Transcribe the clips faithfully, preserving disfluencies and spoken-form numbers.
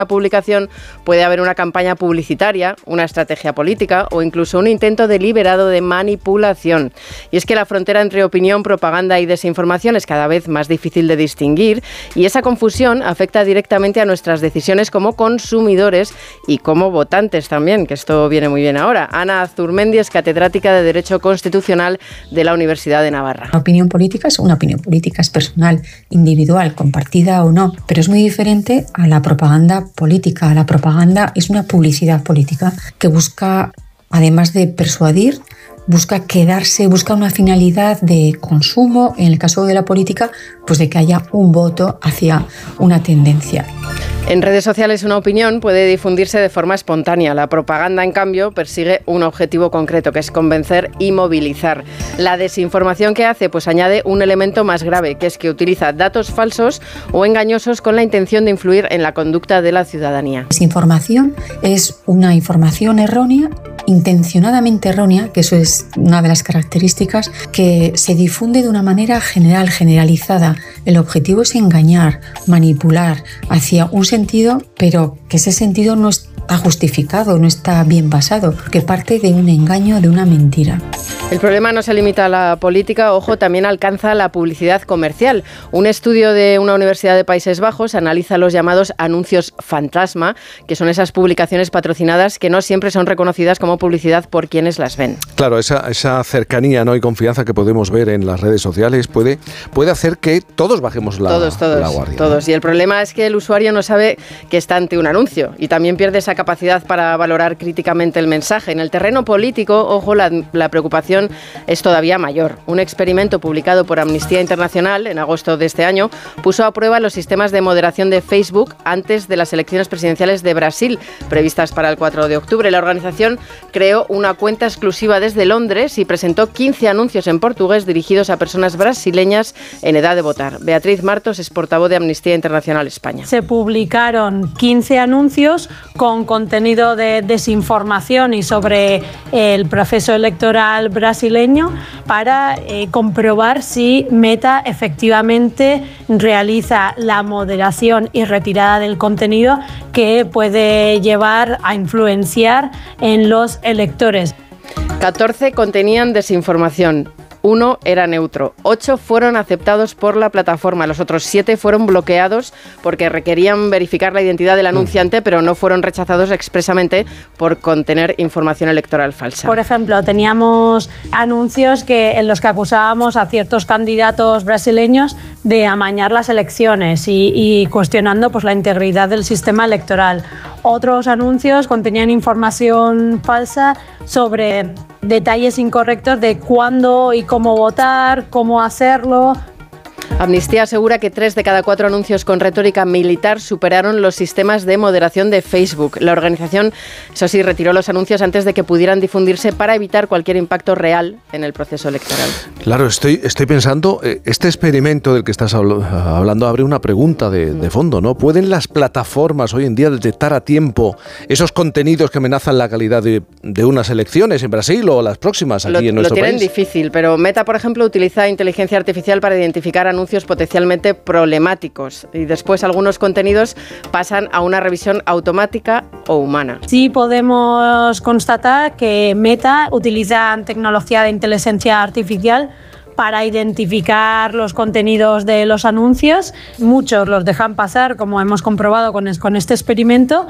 La publicación puede haber una campaña publicitaria, una estrategia política o incluso un intento deliberado de manipulación. Y es que la frontera entre opinión, propaganda y desinformación es cada vez más difícil de distinguir y esa confusión afecta directamente a nuestras decisiones como consumidores y como votantes también, que esto viene muy bien ahora. Ana Azurmendi es catedrática de Derecho Constitucional de la Universidad de Navarra. La opinión política es una opinión política, es personal, individual, compartida o no, pero es muy diferente a la propaganda política. La propaganda es una publicidad política que busca, además de persuadir, busca quedarse, busca una finalidad de consumo, en el caso de la política, pues de que haya un voto hacia una tendencia. En redes sociales una opinión puede difundirse de forma espontánea. La propaganda, en cambio, persigue un objetivo concreto, que es convencer y movilizar. La desinformación, ¿qué hace? Pues añade un elemento más grave, que es que utiliza datos falsos o engañosos con la intención de influir en la conducta de la ciudadanía. Desinformación es una información errónea, intencionadamente errónea, que eso es una de las características, que se difunde de una manera general, generalizada. El objetivo es engañar, manipular hacia un sentido, pero que ese sentido no está justificado, no está bien basado, que parte de un engaño, de una mentira. El problema no se limita a la política, ojo, también alcanza la publicidad comercial. Un estudio de una universidad de Países Bajos analiza los llamados anuncios fantasma, que son esas publicaciones patrocinadas que no siempre son reconocidas como publicidad por quienes las ven. Claro, esa, esa cercanía, ¿no?, y confianza que podemos ver en las redes sociales puede, puede hacer que todos bajemos la, todos, todos, la guardia. Todos, y el problema es que el usuario no sabe que está ante un anuncio y también pierde esa capacidad para valorar críticamente el mensaje. En el terreno político, ojo, la, la preocupación es todavía mayor. Un experimento publicado por Amnistía Internacional en agosto de este año puso a prueba los sistemas de moderación de Facebook antes de las elecciones presidenciales de Brasil, previstas para el cuatro de octubre. La organización creó una cuenta exclusiva desde Londres y presentó quince anuncios en portugués dirigidos a personas brasileñas en edad de votar. Beatriz Martos es portavoz de Amnistía Internacional España. Se publicaron quince anuncios con contenido de desinformación y sobre el proceso electoral brasileño para eh, comprobar si Meta efectivamente realiza la moderación y retirada del contenido que puede llevar a influenciar en los electores. catorce contenían desinformación. Uno era neutro. Ocho fueron aceptados por la plataforma. Los otros siete fueron bloqueados porque requerían verificar la identidad del anunciante, pero no fueron rechazados expresamente por contener información electoral falsa. Por ejemplo, teníamos anuncios que, en los que acusábamos a ciertos candidatos brasileños de amañar las elecciones y, y cuestionando pues, la integridad del sistema electoral. Otros anuncios contenían información falsa sobre detalles incorrectos de cuándo y cómo votar, cómo hacerlo. Amnistía asegura que tres de cada cuatro anuncios con retórica militar superaron los sistemas de moderación de Facebook. La organización, eso sí, retiró los anuncios antes de que pudieran difundirse para evitar cualquier impacto real en el proceso electoral. Claro, estoy, estoy pensando, este experimento del que estás hablando abre una pregunta de, de fondo, ¿no? ¿Pueden las plataformas hoy en día detectar a tiempo esos contenidos que amenazan la calidad de, de unas elecciones en Brasil o las próximas aquí lo, en nuestro país? Lo tienen país? difícil, pero Meta, por ejemplo, utiliza inteligencia artificial para identificar anuncios potencialmente problemáticos y después algunos contenidos pasan a una revisión automática o humana. Sí podemos constatar que Meta utiliza tecnología de inteligencia artificial para identificar los contenidos de los anuncios. Muchos los dejan pasar, como hemos comprobado con, con este experimento,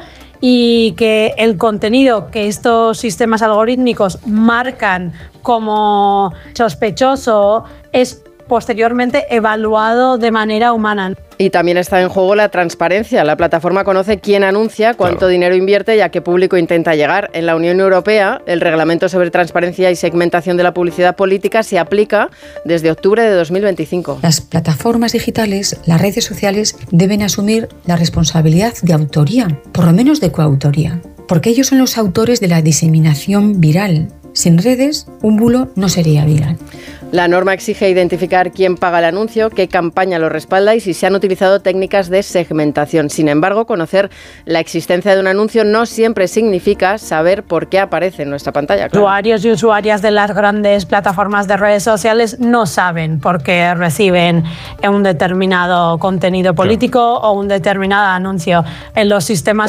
y que el contenido que estos sistemas algorítmicos marcan como sospechoso es posteriormente evaluado de manera humana. Y también está en juego la transparencia. La plataforma conoce quién anuncia, cuánto claro. dinero invierte y a qué público intenta llegar. En la Unión Europea, el reglamento sobre transparencia y segmentación de la publicidad política se aplica desde octubre de dos mil veinticinco. Las plataformas digitales, las redes sociales, deben asumir la responsabilidad de autoría, por lo menos de coautoría, porque ellos son los autores de la diseminación viral. Sin redes, un bulo no sería viral. La norma exige identificar quién paga el anuncio, qué campaña lo respalda y si se han utilizado técnicas de segmentación. Sin embargo, conocer la existencia de un anuncio no siempre significa saber por qué aparece en nuestra pantalla. Claro. Usuarios y usuarias de las grandes plataformas de redes sociales no saben por qué reciben un determinado contenido político claro. o un determinado anuncio. En los sistemas